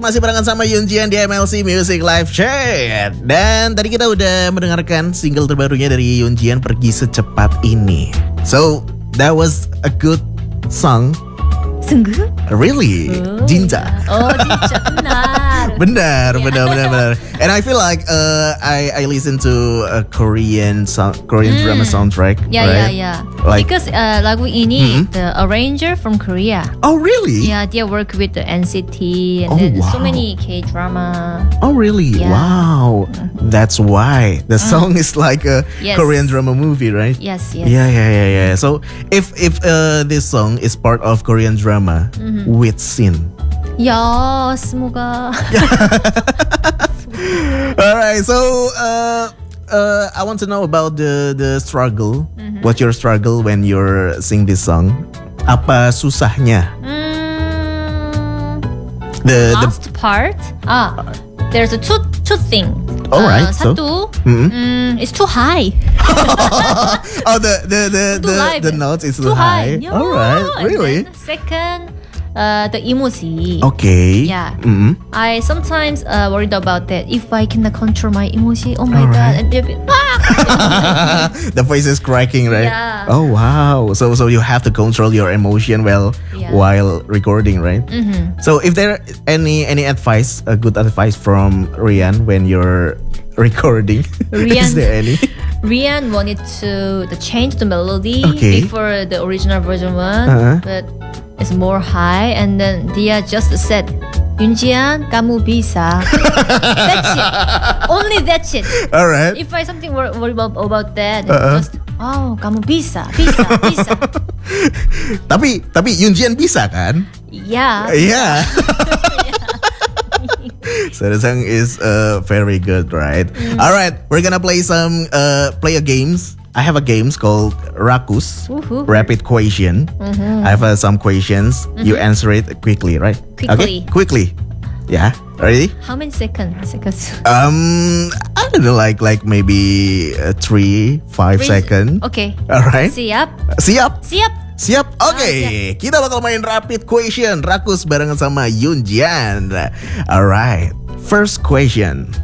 masih barengan sama Yunjian di MLC Music Live Chat. Dan tadi kita udah mendengarkan single terbarunya dari Yunjian, Pergi Secepat Ini. So, that was a good song. Sungguh? Really? Jinja. Oh, Jinja, benar. benar. And I feel like I listen to a Korean drama soundtrack. Yeah. Like, because lagu ini the arranger from Korea. Oh, really? Yeah, dia work with the NCT and then so many K-drama. Oh, really? Yeah. Wow. That's why the song is like a Korean drama movie, right? Yes. Yeah. So if this song is part of Korean drama with scene. Ya, semoga. Alright, so I want to know about the struggle. What's your struggle when you're sing this song? Apa susahnya? The last part. There's a two things. Alright, satu, it's too high. Oh, the notes is too high. Yeah. Alright, really? Second, the emoji. Okay. Yeah. I sometimes worried about that. If I cannot control my emoji, oh my god, and the face is cracking, right? Yeah. Oh wow. So you have to control your emotion while recording, right? So if there any advice, a good advice from Rian when you're recording, is there any? Rian wanted to change the melody before the original version one, but it's more high, and then dia just said, Yunjian, kamu bisa. That's it. Only that's it. Alright. If I something worry about that, just kamu bisa. Tapi Yunjian bisa kan? Yeah. Yeah. So the song is very good, right? Alright, we're gonna play a games. I have a games called Rakus, Rapid Question. I have some questions. You answer it quickly, right? Quickly. Yeah. Ready? How many seconds? I don't know, like maybe 3-5 seconds. Okay. Alright. Siap. Okay. Kita bakal main Rapid Question Rakus barengan sama Yunjian. Alright. First question.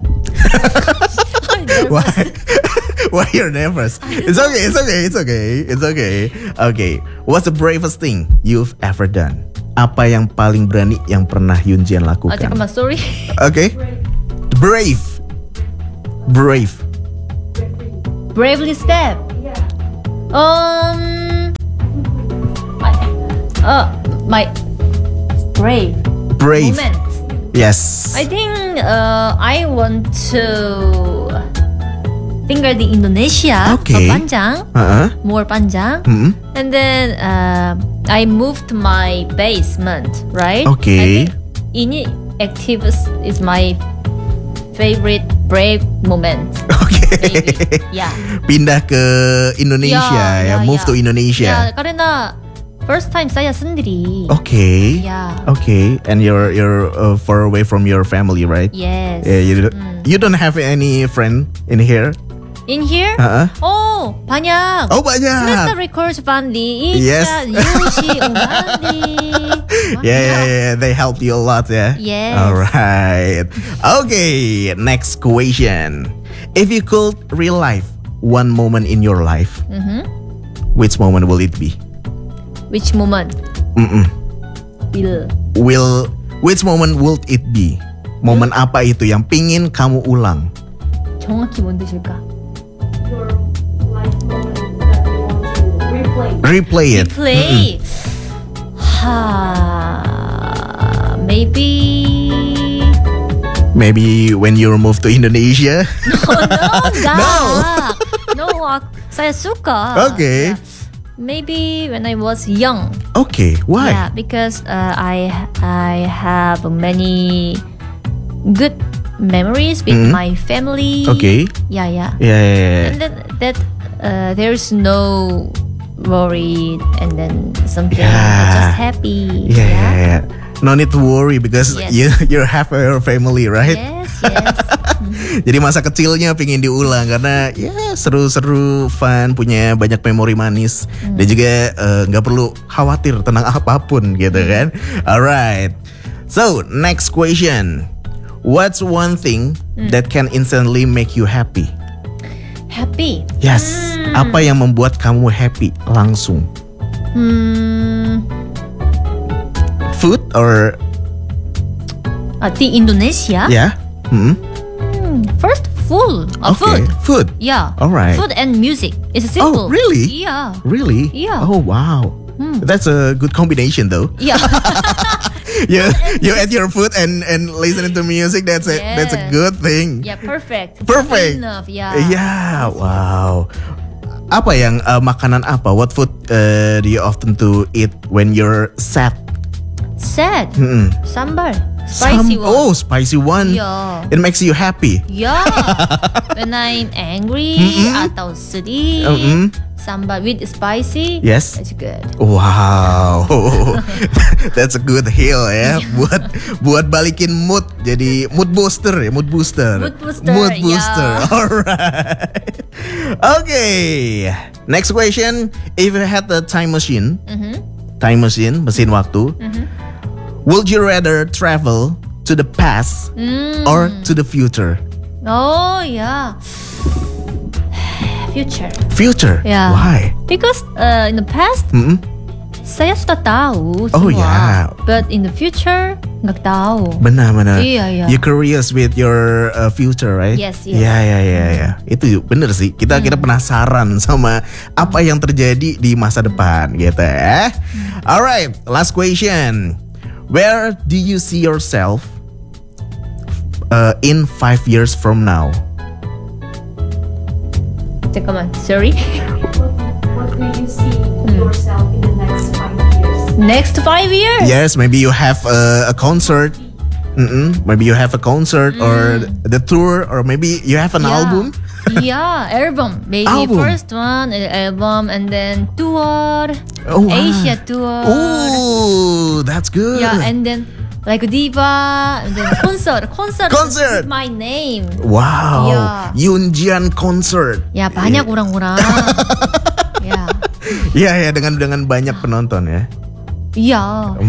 Why you're nervous? It's okay. Okay. What's the bravest thing you've ever done? Apa yang paling berani yang pernah Yunjian lakukan? Sorry. Okay. Brave. Bravely step. My brave moment. Yes. I think I want to tinggal di Indonesia. Panjang. More panjang. And then I moved my basement, right? Okay. I think ini active is my favorite brave moment. Okay. Maybe. Yeah. Pindah ke Indonesia move to Indonesia. Ya, karena first time saya sendiri. Okay. Yeah. Okay. And you're far away from your family, right? Yes. Yeah, you don't have any friend in here? In here? Oh, banyak. Oh, banyak. Semester Records Bandi. Yes. Yushi, Bandi. Yeah. They helped you a lot, yeah? Yes. Alright. Okay, next question. If you could relive one moment in your life, which moment will it be? Which moment? Which moment would it be? Momen apa itu yang pingin kamu ulang? 정확히 뭔데실까? Your life moment that you want to Replay it. Maybe when you move to Indonesia. No, saya suka. Okay. Yeah. Maybe when I was young. Okay, why? Yeah, because I have many good memories with my family. Okay. Yeah. Yeah. And then that there's no worry and then something just happy. Yeah. No need to worry because you have your family, right? Yes. Jadi masa kecilnya pingin diulang karena seru-seru, fun, punya banyak memori manis dan juga nggak perlu khawatir tentang apapun gitu kan. Alright. So, next question. What's one thing that can instantly make you happy? Happy. Yes. Apa yang membuat kamu happy langsung? Food or Di Indonesia. yeah? First, food. Okay. Food. Food. Yeah. Alright. Food and music. It's simple. Oh, really? Yeah. Really? Yeah. Oh, wow. That's a good combination, though. Yeah. You eat your food and listening to music. That's a Yes. good thing. Yeah, perfect. Perfect. Enough. Yeah. Yeah, wow. Apa yang makanan apa? What food do you often to eat when you're sad? Sad. Sambar. Spicy one. Oh, spicy one. Yeah. It makes you happy. Yeah. When I'm angry atau sedih, sambar with spicy. Yes. That's good. Wow, that's a good heal ya. buat balikin mood, jadi mood booster ya, mood booster. Mood booster, yeah. Alright. Okay. Next question. If you had a time machine, mesin waktu, would you rather travel to the past or to the future? Oh yeah. Future. Future. Yeah. Why? Because in the past, saya sudah tahu Oh, semua. yeah. But in the future, nggak tahu. Benar. Iya, iya. You curious with your future, right? Yes. Ya. Itu bener sih. Kita penasaran sama apa yang terjadi di masa depan, gitu ya. Alright, last question. Where do you see yourself in 5 years from now? 잠깐만, sorry. What will you see yourself in the next 5 years? Next 5 years. Yes, maybe you have a concert. Maybe you have a concert or the tour, or maybe you have an album. Yeah, album. Maybe Album. first one album and then tour. Oh, wow. Asia tour. Oh, that's good. Yeah, and then like diva and then concert. Concert. With my name. Wow, Yeah. Yoonjian concert. Ya banyak orang-orang. Ya. Iya, dengan banyak penonton ya. Iya.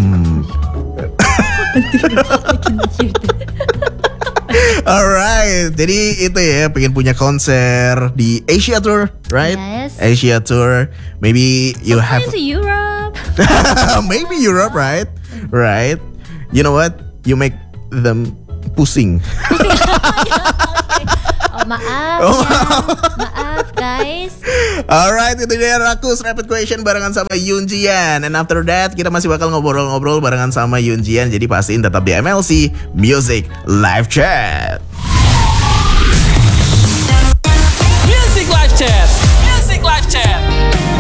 Alright, jadi itu ya, pengen punya konser di Asia Tour, right? Yes. Asia Tour, maybe you have, To Europe. maybe Europe, right? Right. You know what? You make them pusing. Oh, maaf. Oh. Ya. Maaf guys. Alright, itu dia Rakus Rapid Question barengan sama Yoonjian. And after that, kita masih bakal ngobrol-ngobrol barengan sama Yoonjian. Jadi pastiin tetap di MLC Music Live Chat.